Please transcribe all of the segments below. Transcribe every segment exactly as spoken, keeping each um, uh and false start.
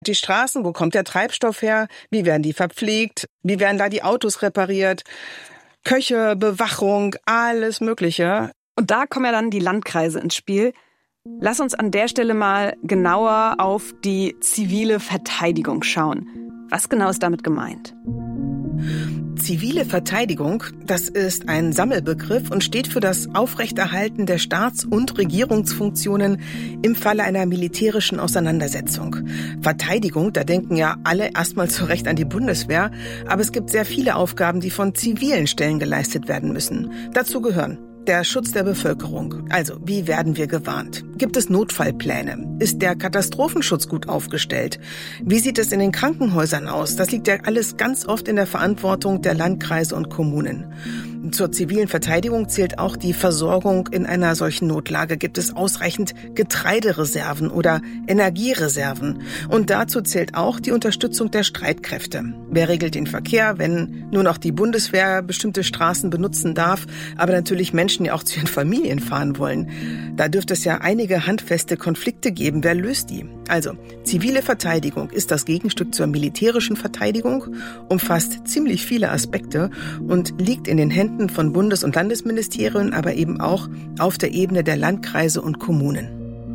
Die Straßen, wo kommt der Treibstoff her? Wie werden die verpflegt? Wie werden da die Autos repariert? Köche, Bewachung, alles Mögliche. Und da kommen ja dann die Landkreise ins Spiel. Lass uns an der Stelle mal genauer auf die zivile Verteidigung schauen. Was genau ist damit gemeint? Zivile Verteidigung, das ist ein Sammelbegriff und steht für das Aufrechterhalten der Staats- und Regierungsfunktionen im Falle einer militärischen Auseinandersetzung. Verteidigung, da denken ja alle erstmal zu Recht an die Bundeswehr, aber es gibt sehr viele Aufgaben, die von zivilen Stellen geleistet werden müssen. Dazu gehören der Schutz der Bevölkerung. Also, wie werden wir gewarnt? Gibt es Notfallpläne? Ist der Katastrophenschutz gut aufgestellt? Wie sieht es in den Krankenhäusern aus? Das liegt ja alles ganz oft in der Verantwortung der Landkreise und Kommunen. Zur zivilen Verteidigung zählt auch die Versorgung in einer solchen Notlage. Gibt es ausreichend Getreidereserven oder Energiereserven? Und dazu zählt auch die Unterstützung der Streitkräfte. Wer regelt den Verkehr, wenn nur noch die Bundeswehr bestimmte Straßen benutzen darf, aber natürlich Menschen ja auch zu ihren Familien fahren wollen? Da dürfte es ja einige handfeste Konflikte geben. Wer löst die? Also, zivile Verteidigung ist das Gegenstück zur militärischen Verteidigung, umfasst ziemlich viele Aspekte und liegt in den Händen von Bundes- und Landesministerien, aber eben auch auf der Ebene der Landkreise und Kommunen.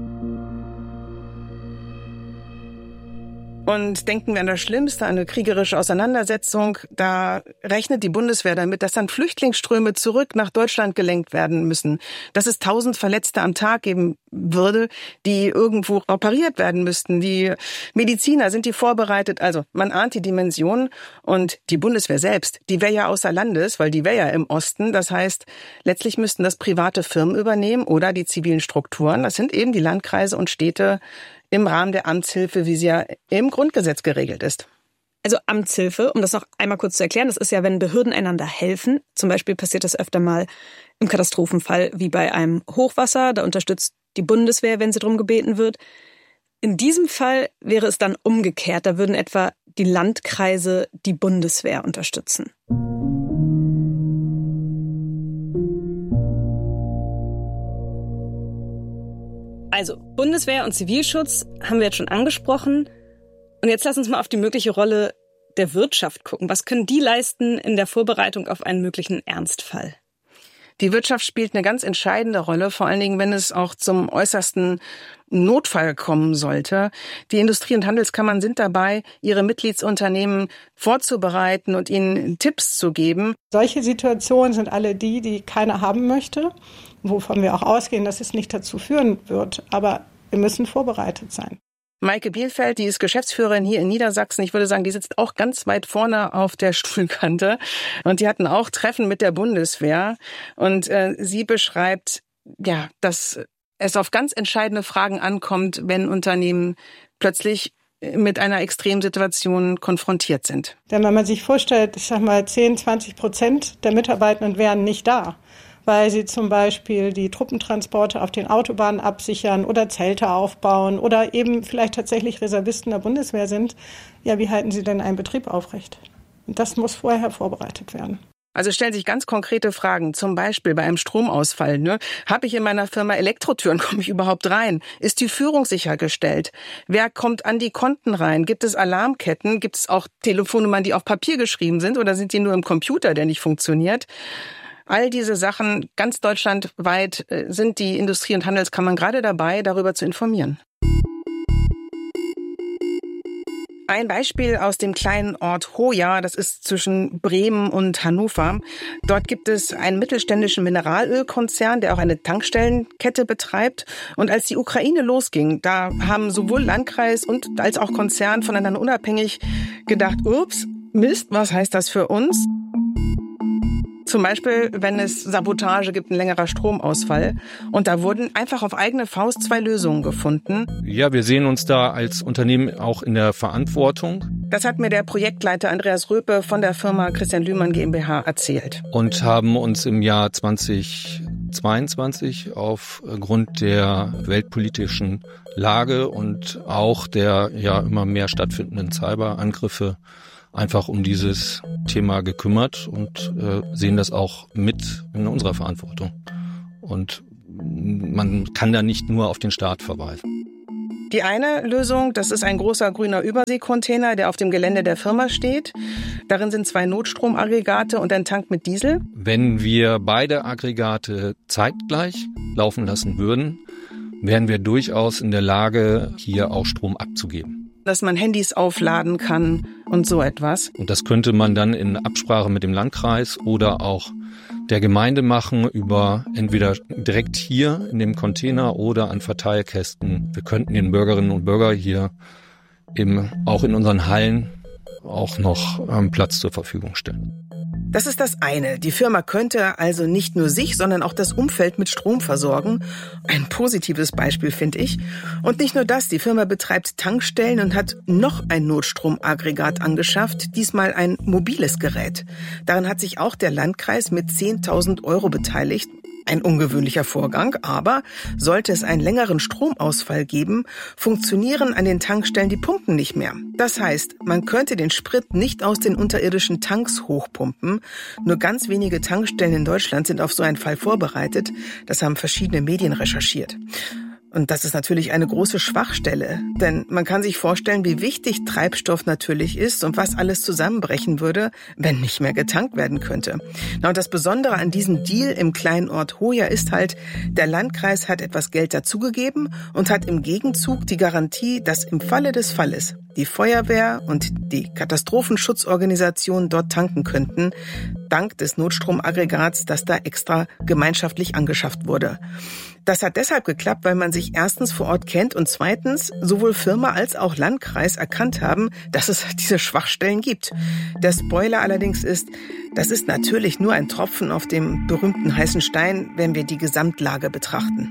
Und denken wir an das Schlimmste, eine kriegerische Auseinandersetzung, da rechnet die Bundeswehr damit, dass dann Flüchtlingsströme zurück nach Deutschland gelenkt werden müssen, dass es tausend Verletzte am Tag geben würde, die irgendwo operiert werden müssten. Die Mediziner, sind die vorbereitet? Also man ahnt die Dimension und die Bundeswehr selbst, die wäre ja außer Landes, weil die wäre ja im Osten. Das heißt, letztlich müssten das private Firmen übernehmen oder die zivilen Strukturen. Das sind eben die Landkreise und Städte, im Rahmen der Amtshilfe, wie sie ja im Grundgesetz geregelt ist. Also Amtshilfe, um das noch einmal kurz zu erklären, das ist ja, wenn Behörden einander helfen. Zum Beispiel passiert das öfter mal im Katastrophenfall wie bei einem Hochwasser. Da unterstützt die Bundeswehr, wenn sie darum gebeten wird. In diesem Fall wäre es dann umgekehrt. Da würden etwa die Landkreise die Bundeswehr unterstützen. Also, Bundeswehr und Zivilschutz haben wir jetzt schon angesprochen. Und jetzt lass uns mal auf die mögliche Rolle der Wirtschaft gucken. Was können die leisten in der Vorbereitung auf einen möglichen Ernstfall? Die Wirtschaft spielt eine ganz entscheidende Rolle, vor allen Dingen, wenn es auch zum äußersten Notfall kommen sollte. Die Industrie- und Handelskammern sind dabei, ihre Mitgliedsunternehmen vorzubereiten und ihnen Tipps zu geben. Solche Situationen sind alle die, die keiner haben möchte, wovon wir auch ausgehen, dass es nicht dazu führen wird. Aber wir müssen vorbereitet sein. Maike Bielfeld, die ist Geschäftsführerin hier in Niedersachsen. Ich würde sagen, die sitzt auch ganz weit vorne auf der Stuhlkante. Und die hatten auch Treffen mit der Bundeswehr. Und äh, sie beschreibt, ja, dass es auf ganz entscheidende Fragen ankommt, wenn Unternehmen plötzlich mit einer Extremsituation konfrontiert sind. Denn wenn man sich vorstellt, ich sag mal, zehn, zwanzig Prozent der Mitarbeitenden wären nicht da, weil sie zum Beispiel die Truppentransporte auf den Autobahnen absichern oder Zelte aufbauen oder eben vielleicht tatsächlich Reservisten der Bundeswehr sind. Ja, wie halten sie denn einen Betrieb aufrecht? Und das muss vorher vorbereitet werden. Also stellen sich ganz konkrete Fragen, zum Beispiel bei einem Stromausfall. Ne? Habe ich in meiner Firma Elektrotüren, komme ich überhaupt rein? Ist die Führung sichergestellt? Wer kommt an die Konten rein? Gibt es Alarmketten? Gibt es auch Telefonnummern, die auf Papier geschrieben sind oder sind die nur im Computer, der nicht funktioniert? All diese Sachen, ganz deutschlandweit, sind die Industrie- und Handelskammern gerade dabei, darüber zu informieren. Ein Beispiel aus dem kleinen Ort Hoya, das ist zwischen Bremen und Hannover. Dort gibt es einen mittelständischen Mineralölkonzern, der auch eine Tankstellenkette betreibt. Und als die Ukraine losging, da haben sowohl Landkreis und als auch Konzern voneinander unabhängig gedacht, ups, Mist, was heißt das für uns? Zum Beispiel, wenn es Sabotage gibt, ein längerer Stromausfall. Und da wurden einfach auf eigene Faust zwei Lösungen gefunden. Ja, wir sehen uns da als Unternehmen auch in der Verantwortung. Das hat mir der Projektleiter Andreas Röpe von der Firma Christian Lühmann GmbH erzählt. Und haben uns im Jahr zweitausendzweiundzwanzig aufgrund der weltpolitischen Lage und auch der ja immer mehr stattfindenden Cyberangriffe einfach um dieses Thema gekümmert und äh, sehen das auch mit in unserer Verantwortung. Und man kann da nicht nur auf den Staat verweisen. Die eine Lösung, das ist ein großer grüner Überseekontainer, der auf dem Gelände der Firma steht. Darin sind zwei Notstromaggregate und ein Tank mit Diesel. Wenn wir beide Aggregate zeitgleich laufen lassen würden, wären wir durchaus in der Lage, hier auch Strom abzugeben. Dass man Handys aufladen kann und so etwas. Und das könnte man dann in Absprache mit dem Landkreis oder auch der Gemeinde machen, über entweder direkt hier in dem Container oder an Verteilkästen. Wir könnten den Bürgerinnen und Bürgern hier eben auch in unseren Hallen auch noch ähm, Platz zur Verfügung stellen. Das ist das eine. Die Firma könnte also nicht nur sich, sondern auch das Umfeld mit Strom versorgen. Ein positives Beispiel, finde ich. Und nicht nur das, die Firma betreibt Tankstellen und hat noch ein Notstromaggregat angeschafft, diesmal ein mobiles Gerät. Daran hat sich auch der Landkreis mit zehntausend Euro beteiligt. Ein ungewöhnlicher Vorgang, aber sollte es einen längeren Stromausfall geben, funktionieren an den Tankstellen die Pumpen nicht mehr. Das heißt, man könnte den Sprit nicht aus den unterirdischen Tanks hochpumpen. Nur ganz wenige Tankstellen in Deutschland sind auf so einen Fall vorbereitet. Das haben verschiedene Medien recherchiert. Und das ist natürlich eine große Schwachstelle, denn man kann sich vorstellen, wie wichtig Treibstoff natürlich ist und was alles zusammenbrechen würde, wenn nicht mehr getankt werden könnte. Na, und das Besondere an diesem Deal im kleinen Ort Hoya ist halt, der Landkreis hat etwas Geld dazugegeben und hat im Gegenzug die Garantie, dass im Falle des Falles die Feuerwehr und die Katastrophenschutzorganisationen dort tanken könnten, dank des Notstromaggregats, das da extra gemeinschaftlich angeschafft wurde. Das hat deshalb geklappt, weil man sich erstens vor Ort kennt und zweitens sowohl Firma als auch Landkreis erkannt haben, dass es diese Schwachstellen gibt. Der Spoiler allerdings ist, das ist natürlich nur ein Tropfen auf dem berühmten heißen Stein, wenn wir die Gesamtlage betrachten.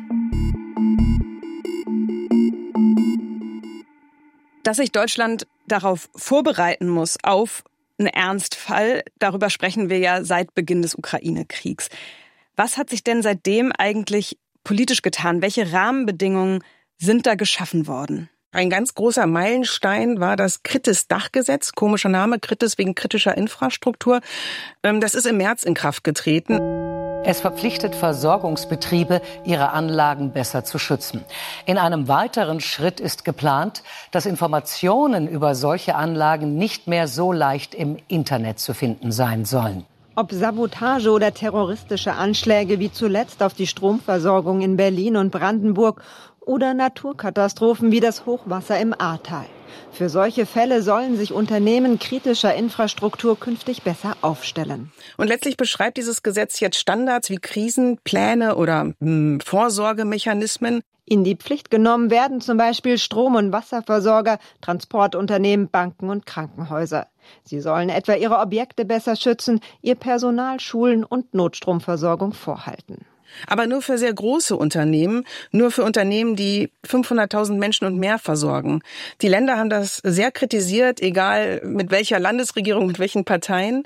Dass sich Deutschland darauf vorbereiten muss, auf einen Ernstfall, darüber sprechen wir ja seit Beginn des Ukraine-Kriegs. Was hat sich denn seitdem eigentlich politisch getan? Welche Rahmenbedingungen sind da geschaffen worden? Ein ganz großer Meilenstein war das Kritis-Dachgesetz, komischer Name, Kritis wegen kritischer Infrastruktur. Das ist im März in Kraft getreten. Es verpflichtet Versorgungsbetriebe, ihre Anlagen besser zu schützen. In einem weiteren Schritt ist geplant, dass Informationen über solche Anlagen nicht mehr so leicht im Internet zu finden sein sollen. Ob Sabotage oder terroristische Anschläge wie zuletzt auf die Stromversorgung in Berlin und Brandenburg oder Naturkatastrophen wie das Hochwasser im Ahrtal. Für solche Fälle sollen sich Unternehmen kritischer Infrastruktur künftig besser aufstellen. Und letztlich beschreibt dieses Gesetz jetzt Standards wie Krisenpläne oder mh, Vorsorgemechanismen. In die Pflicht genommen werden zum Beispiel Strom- und Wasserversorger, Transportunternehmen, Banken und Krankenhäuser. Sie sollen etwa ihre Objekte besser schützen, ihr Personal schulen und Notstromversorgung vorhalten. Aber nur für sehr große Unternehmen, nur für Unternehmen, die fünfhunderttausend Menschen und mehr versorgen. Die Länder haben das sehr kritisiert, egal mit welcher Landesregierung, mit welchen Parteien.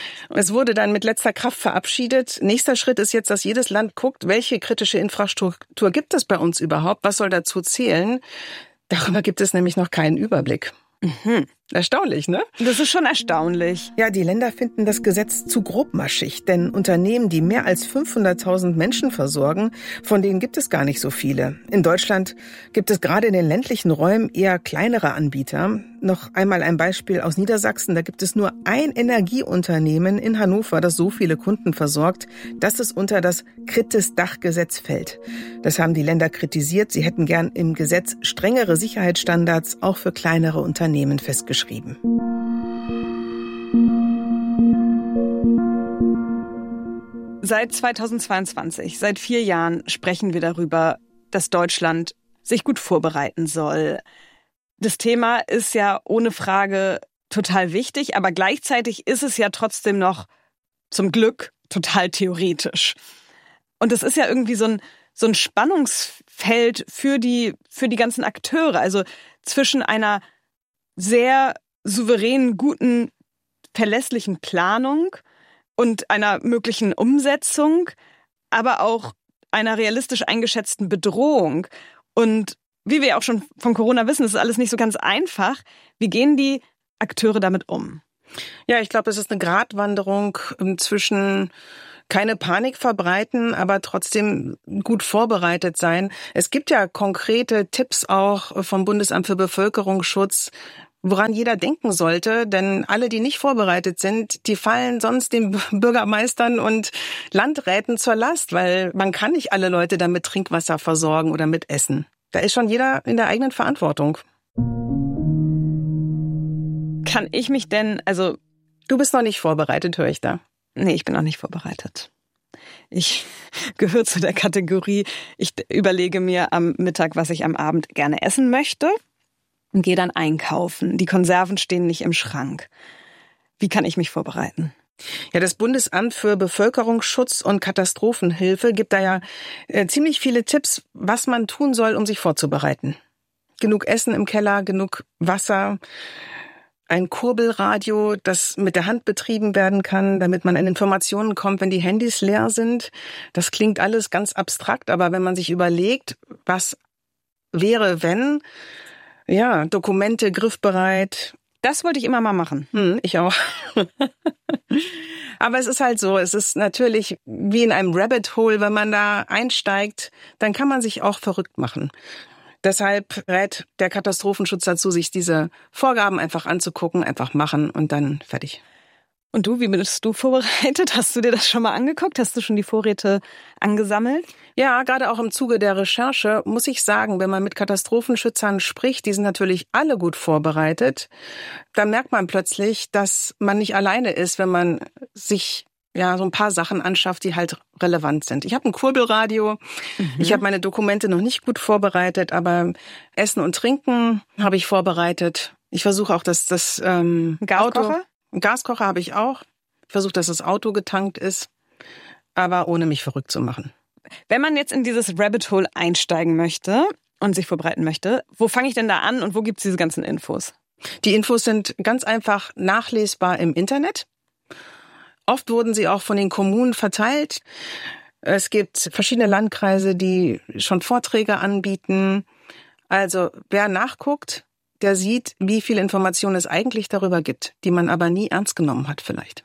Es wurde dann mit letzter Kraft verabschiedet. Nächster Schritt ist jetzt, dass jedes Land guckt, welche kritische Infrastruktur gibt es bei uns überhaupt, was soll dazu zählen. Darüber gibt es nämlich noch keinen Überblick. Mhm. Erstaunlich, ne? Das ist schon erstaunlich. Ja, die Länder finden das Gesetz zu grobmaschig, denn Unternehmen, die mehr als fünfhunderttausend Menschen versorgen, von denen gibt es gar nicht so viele. In Deutschland gibt es gerade in den ländlichen Räumen eher kleinere Anbieter. Noch einmal ein Beispiel aus Niedersachsen, da gibt es nur ein Energieunternehmen in Hannover, das so viele Kunden versorgt, dass es unter das Kritis-Dachgesetz fällt. Das haben die Länder kritisiert. Sie hätten gern im Gesetz strengere Sicherheitsstandards auch für kleinere Unternehmen festgeschrieben. Seit zweitausendzweiundzwanzig, seit vier Jahren sprechen wir darüber, dass Deutschland sich gut vorbereiten soll. Das Thema ist ja ohne Frage total wichtig, aber gleichzeitig ist es ja trotzdem noch zum Glück total theoretisch. Und es ist ja irgendwie so ein, so ein Spannungsfeld für die, für die ganzen Akteure, also zwischen einer sehr souveränen, guten, verlässlichen Planung und einer möglichen Umsetzung, aber auch einer realistisch eingeschätzten Bedrohung. Und wie wir auch schon von Corona wissen, ist alles nicht so ganz einfach. Wie gehen die Akteure damit um? Ja, ich glaube, es ist eine Gratwanderung zwischen keine Panik verbreiten, aber trotzdem gut vorbereitet sein. Es gibt ja konkrete Tipps auch vom Bundesamt für Bevölkerungsschutz, woran jeder denken sollte, denn alle, die nicht vorbereitet sind, die fallen sonst den Bürgermeistern und Landräten zur Last, weil man kann nicht alle Leute dann mit Trinkwasser versorgen oder mit Essen. Da ist schon jeder in der eigenen Verantwortung. Kann ich mich denn, also... Du bist noch nicht vorbereitet, höre ich da. Nee, ich bin noch nicht vorbereitet. Ich gehöre zu der Kategorie, ich überlege mir am Mittag, was ich am Abend gerne essen möchte und gehe dann einkaufen. Die Konserven stehen nicht im Schrank. Wie kann ich mich vorbereiten? Ja, das Bundesamt für Bevölkerungsschutz und Katastrophenhilfe gibt da ja äh, ziemlich viele Tipps, was man tun soll, um sich vorzubereiten. Genug Essen im Keller, genug Wasser, ein Kurbelradio, das mit der Hand betrieben werden kann, damit man an Informationen kommt, wenn die Handys leer sind. Das klingt alles ganz abstrakt, aber wenn man sich überlegt, was wäre, wenn, ja, Dokumente griffbereit. Das wollte ich immer mal machen. Hm, ich auch. Aber es ist halt so, es ist natürlich wie in einem Rabbit Hole, wenn man da einsteigt, dann kann man sich auch verrückt machen. Deshalb rät der Katastrophenschutz dazu, sich diese Vorgaben einfach anzugucken, einfach machen und dann fertig. Und du, wie bist du vorbereitet? Hast du dir das schon mal angeguckt? Hast du schon die Vorräte angesammelt? Ja, gerade auch im Zuge der Recherche muss ich sagen, wenn man mit Katastrophenschützern spricht, die sind natürlich alle gut vorbereitet, dann merkt man plötzlich, dass man nicht alleine ist, wenn man sich ja so ein paar Sachen anschafft, die halt relevant sind. Ich habe ein Kurbelradio, mhm. ich habe meine Dokumente noch nicht gut vorbereitet, aber Essen und Trinken habe ich vorbereitet. Ich versuche auch, dass das ähm, Gaskocher? Auto... Einen Gaskocher habe ich auch. Ich versuche, dass das Auto getankt ist, aber ohne mich verrückt zu machen. Wenn man jetzt in dieses Rabbit Hole einsteigen möchte und sich vorbereiten möchte, wo fange ich denn da an und wo gibt es diese ganzen Infos? Die Infos sind ganz einfach nachlesbar im Internet. Oft wurden sie auch von den Kommunen verteilt. Es gibt verschiedene Landkreise, die schon Vorträge anbieten. Also wer nachguckt, der sieht, wie viele Informationen es eigentlich darüber gibt, die man aber nie ernst genommen hat vielleicht.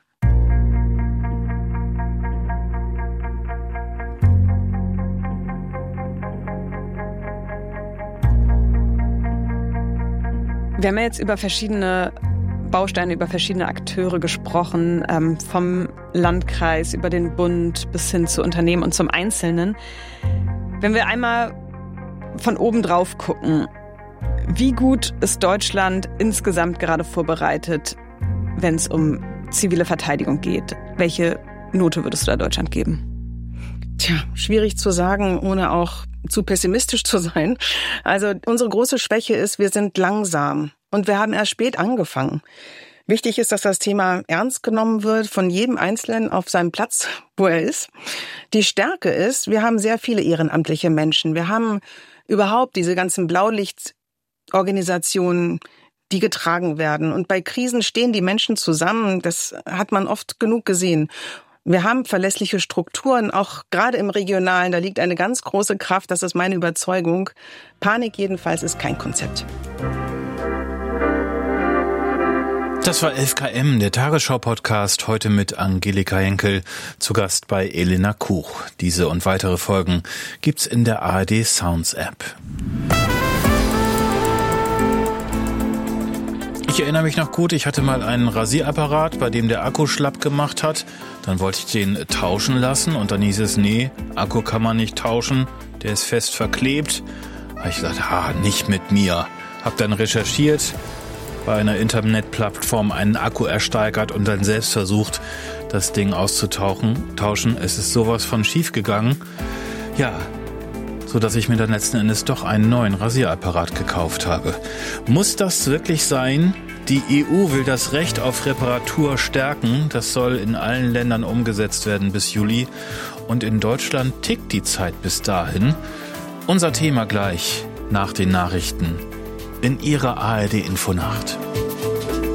Wir haben ja jetzt über verschiedene Bausteine, über verschiedene Akteure gesprochen, ähm, vom Landkreis über den Bund bis hin zu Unternehmen und zum Einzelnen. Wenn wir einmal von oben drauf gucken, wie gut ist Deutschland insgesamt gerade vorbereitet, wenn es um zivile Verteidigung geht? Welche Note würdest du da Deutschland geben? Tja, schwierig zu sagen, ohne auch zu pessimistisch zu sein. Also unsere große Schwäche ist, wir sind langsam und wir haben erst spät angefangen. Wichtig ist, dass das Thema ernst genommen wird von jedem Einzelnen auf seinem Platz, wo er ist. Die Stärke ist, wir haben sehr viele ehrenamtliche Menschen. Wir haben überhaupt diese ganzen Blaulicht Organisationen, die getragen werden. Und bei Krisen stehen die Menschen zusammen. Das hat man oft genug gesehen. Wir haben verlässliche Strukturen, auch gerade im Regionalen. Da liegt eine ganz große Kraft. Das ist meine Überzeugung. Panik jedenfalls ist kein Konzept. Das war elf K M, der Tagesschau-Podcast, heute mit Angelika Henkel, zu Gast bei Elena Kuch. Diese und weitere Folgen gibt's in der A R D Sounds App. Ich erinnere mich noch gut, ich hatte mal einen Rasierapparat, bei dem der Akku schlapp gemacht hat. Dann wollte ich den tauschen lassen und dann hieß es, nee, Akku kann man nicht tauschen, der ist fest verklebt. Da habe ich gesagt, ah, nicht mit mir. Hab dann recherchiert, bei einer Internetplattform einen Akku ersteigert und dann selbst versucht, das Ding auszutauschen. Tauschen. Es ist sowas von schief gegangen. Ja, so dass ich mir dann letzten Endes doch einen neuen Rasierapparat gekauft habe. Muss das wirklich sein? Die E U will das Recht auf Reparatur stärken. Das soll in allen Ländern umgesetzt werden bis Juli. Und in Deutschland tickt die Zeit bis dahin. Unser Thema gleich nach den Nachrichten in Ihrer A R D Infonacht.